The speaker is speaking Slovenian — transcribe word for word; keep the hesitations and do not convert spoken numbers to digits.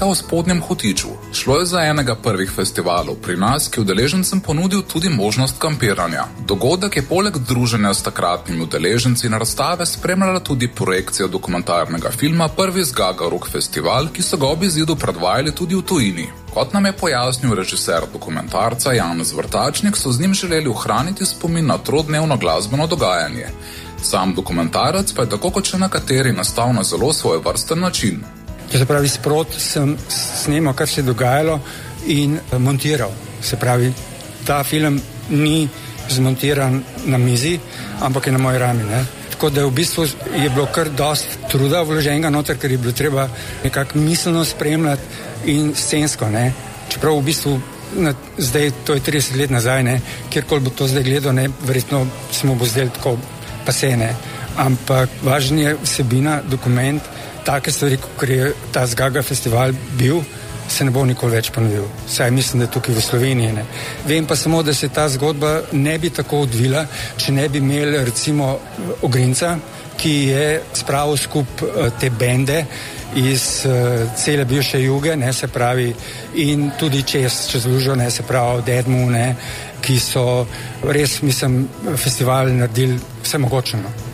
poteka v Spodnjem Hotiču. Šlo je za enega prvih festivalov pri nas, ki udeležencem ponudil tudi možnost kampiranja. Dogodek je poleg druženja s takratnimi udeleženci na razstave spremljala tudi projekcija dokumentarnega filma Prvi Zgaga-Rok festival, ki so ga ob izidu predvajali tudi v tujini. Kot nam je pojasnil režiser dokumentarca Janez Vrtačnik, so z njim želeli ohraniti spomin na trodnevno glasbeno dogajanje. Sam dokumentarec pa je tako kot še nekateri nastal na zelo svojevrsten način. To se pravi, sprot sem snemal, kar se je dogajalo in montiral. Se pravi, ta film ni zmontiran na mizi, ampak je na moji rami, ne. Tako da v bistvu je bilo kar dost truda vloženega noter, ker je bilo treba nekako miselno spremljati in scensko, ne. Čeprav v bistvu na, zdaj, to je trideset let nazaj, ne, kjerkoli bo to zdaj gledal, ne, verjetno se mu bo zdaj tako pasene, ampak važen je vsebina, dokument, take stvari, kot je ta Zgaga festival bil, se ne bo nikoli več ponovil. Saj mislim, da je tukaj v Sloveniji, ne. Vem pa samo, da se ta zgodba ne bi tako odvila, če ne bi imeli recimo Ogrinca, ki je spravil skup te bende iz uh, cele bivše Juge, ne, se pravi, in tudi čez, čez Lužo, ne, se pravi, Dedmu, ne, ki so res, mislim, festival naredili vse mogoče, no.